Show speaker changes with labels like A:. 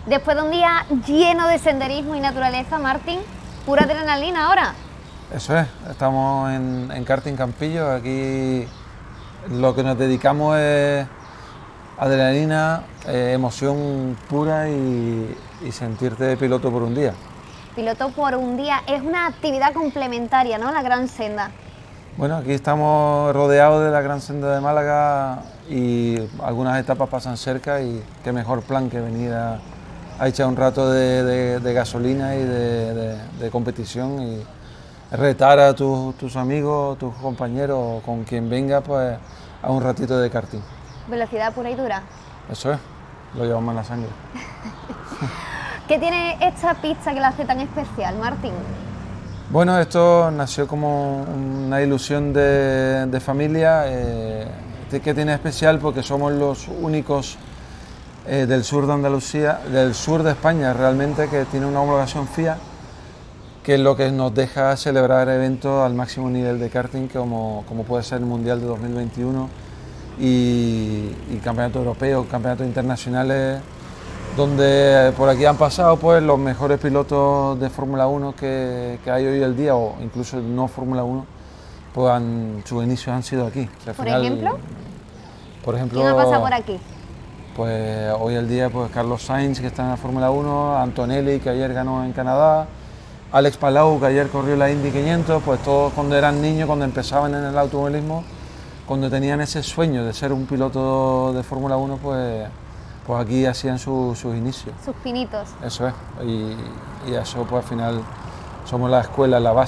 A: Después de un día lleno de senderismo y naturaleza, Martín, pura adrenalina ahora.
B: Eso es, estamos en Karting Campillo, aquí lo que nos dedicamos es adrenalina, emoción pura y sentirte piloto por un día.
A: Piloto por un día es una actividad complementaria, ¿no? La Gran Senda.
B: Bueno, aquí estamos rodeados de la Gran Senda de Málaga y algunas etapas pasan cerca y qué mejor plan que venir a echar un rato de gasolina y de competición y retar a tus amigos, tus compañeros, con quien venga, pues a un ratito de karting.
A: Velocidad pura y dura.
B: Eso es, lo llevamos en la sangre.
A: ¿Qué tiene esta pista que la hace tan especial, Martín?
B: Bueno, esto nació como una ilusión de familia, que tiene especial porque somos los únicos del sur de Andalucía, del sur de España realmente, que tiene una homologación FIA, que es lo que nos deja celebrar eventos al máximo nivel de karting, como puede ser el Mundial de 2021 y campeonatos europeos, campeonatos internacionales, donde por aquí han pasado pues los mejores pilotos de Fórmula 1 que hay hoy el día, o incluso no Fórmula 1, pues sus inicios han sido aquí. O sea,
A: ¿Por ejemplo?
B: Por ejemplo,
A: ¿Quién ha pasado por aquí?
B: Pues hoy el día pues Carlos Sainz, que está en la Fórmula 1, Antonelli, que ayer ganó en Canadá, Alex Palou, que ayer corrió la Indy 500, pues todos cuando eran niños, cuando empezaban en el automovilismo, cuando tenían ese sueño de ser un piloto de Fórmula 1, pues aquí hacían sus inicios.
A: Sus pinitos.
B: Eso es, y eso pues al final somos la escuela, la base